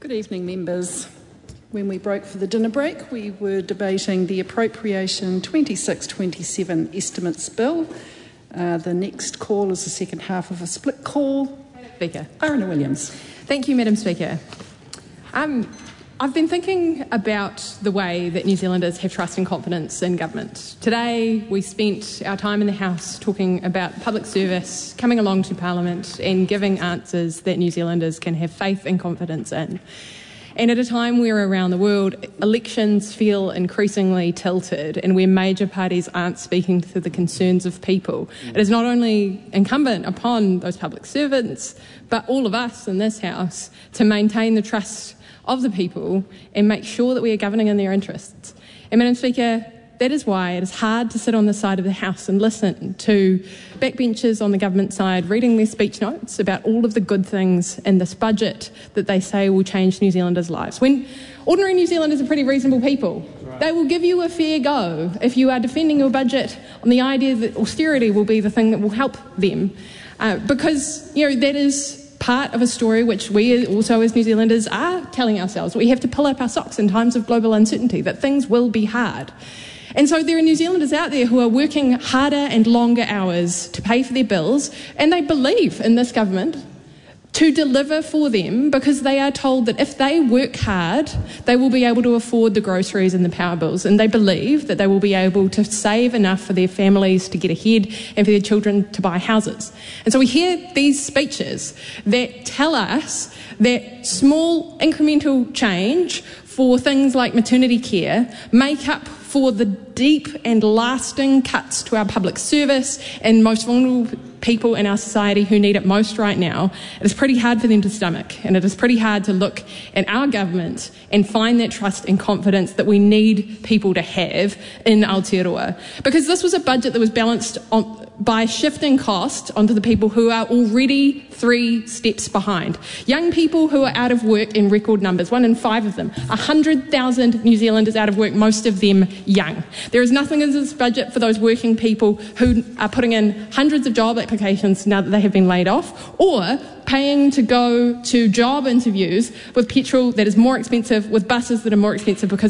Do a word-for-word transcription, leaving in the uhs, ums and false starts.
Good evening, members. When we broke for the dinner break, we were debating the Appropriation twenty-six twenty-seven Estimates Bill. Uh, the next call is the second half of a split call. Speaker. Arana Williams. Thank you, Madam Speaker. Um, I've been thinking about the way that New Zealanders have trust and confidence in government. Today, we spent our time in the House talking about public service, coming along to Parliament and giving answers that New Zealanders can have faith and confidence in. And at a time where around the world elections feel increasingly tilted and where major parties aren't speaking to the concerns of people, it is not only incumbent upon those public servants, but all of us in this House to maintain the trust of the people and make sure that we are governing in their interests. And Madam Speaker, that is why it is hard to sit on the side of the House and listen to backbenchers on the government side reading their speech notes about all of the good things in this budget that they say will change New Zealanders' lives. When ordinary New Zealanders are pretty reasonable people, right. They will give you a fair go if you are defending your budget on the idea that austerity will be the thing that will help them. Uh, because, you know, that is part of a story which we also as New Zealanders are telling ourselves. We have to pull up our socks in times of global uncertainty, that things will be hard. And so there are New Zealanders out there who are working harder and longer hours to pay for their bills, and they believe in this government to deliver for them because they are told that if they work hard, they will be able to afford the groceries and the power bills, and they believe that they will be able to save enough for their families to get ahead and for their children to buy houses. And so we hear these speeches that tell us that small incremental change for things like maternity care make up for the deep and lasting cuts to our public service and most vulnerable people in our society who need it most right now. It is pretty hard for them to stomach, and it is pretty hard to look at our government and find that trust and confidence that we need people to have in Aotearoa. Because this was a budget that was balanced on by shifting cost onto the people who are already three steps behind. Young people who are out of work in record numbers, one in five of them, one hundred thousand New Zealanders out of work, most of them young. There is nothing in this budget for those working people who are putting in hundreds of job applications now that they have been laid off, or paying to go to job interviews with petrol that is more expensive, with buses that are more expensive because